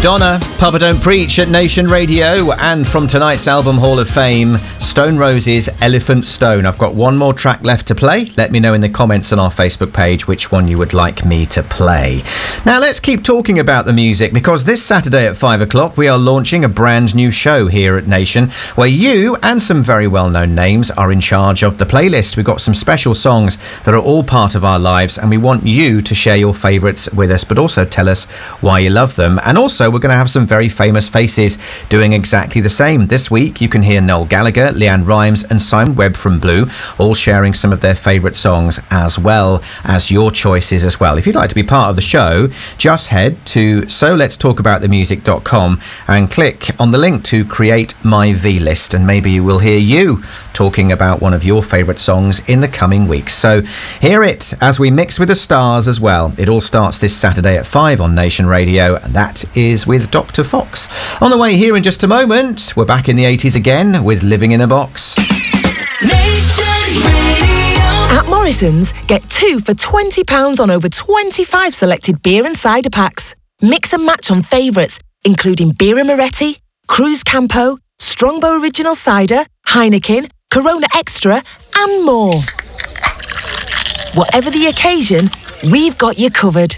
Madonna, Papa Don't Preach at Nation Radio, and from tonight's Album Hall of Fame, Stone Roses' Elephant Stone. I've got one more track left to play. Let me know in the comments on our Facebook page which one you would like me to play. Now let's keep talking about the music, because this Saturday at 5 o'clock we are launching a brand new show here at Nation where you and some very well-known names are in charge of the playlist. We've got some special songs that are all part of our lives, and we want you to share your favourites with us, but also tell us why you love them. And also we're going to have some very famous faces doing exactly the same. This week you can hear Noel Gallagher, Leanne Rimes and Simon Webb from Blue all sharing some of their favourite songs, as well as your choices as well. If you'd like to be part of the show, just head to soletstalkaboutthemusic.com and click on the link to create my V-list, and maybe we'll hear you talking about one of your favourite songs in the coming weeks. So hear it as we mix with the stars as well. It all starts this Saturday at 5 on Nation Radio, and that is with Dr. Fox. On the way here in just a moment, we're back in the 80s again with Living in a Box. At Morrison's, get 2 for £20 on over 25 selected beer and cider packs. Mix and match on favourites, including Birra Moretti, Cruz Campo, Strongbow Original Cider, Heineken, Corona Extra, and more. Whatever the occasion, we've got you covered.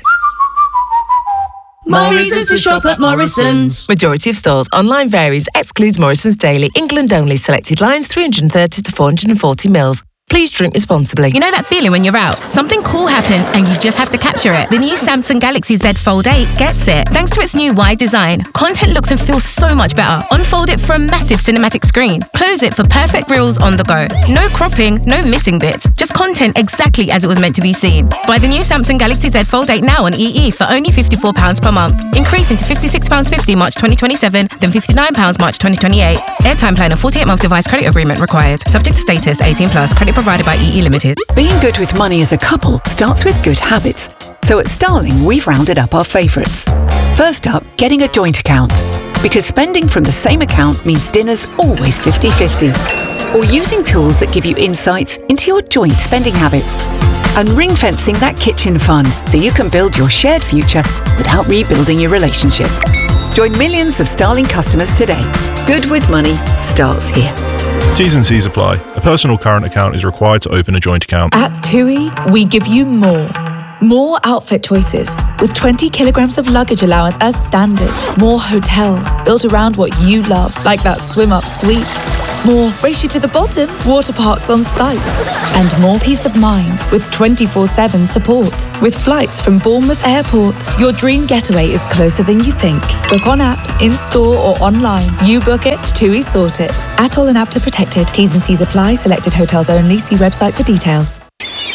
Morrison's to shop at Morrison's. Majority of stores. Online varies. Excludes Morrison's Daily. England only. Selected lines 330 to 440 mils. Please drink responsibly. You know that feeling when you're out? Something cool happens and you just have to capture it. The new Samsung Galaxy Z Fold 8 gets it. Thanks to its new wide design, content looks and feels so much better. Unfold it for a massive cinematic screen. Close it for perfect reels on the go. No cropping, no missing bits. Just content exactly as it was meant to be seen. Buy the new Samsung Galaxy Z Fold 8 now on EE for only £54 per month. Increasing to £56.50 March 2027, then £59 March 2028. Airtime plan and 48-month device credit agreement required. Subject to status, 18+. Credit provided by EE Limited. Being good with money as a couple starts with good habits. So at Starling, we've rounded up our favourites. First up, getting a joint account. Because spending from the same account means dinner's always 50-50. Or using tools that give you insights into your joint spending habits. And ring-fencing that kitchen fund so you can build your shared future without rebuilding your relationship. Join millions of Starling customers today. Good with money starts here. T's and C's apply. A personal current account is required to open a joint account. At TUI, we give you more. More outfit choices, with 20 kilograms of luggage allowance as standard. More hotels, built around what you love, like that swim-up suite. More race you to the bottom, water parks on site. And more peace of mind, with 24/7 support. With flights from Bournemouth Airport. Your dream getaway is closer than you think. Book on app, in-store or online. You book it, TUI sort it. ATOL and APTA protected. T's and C's apply. Selected hotels only. See website for details.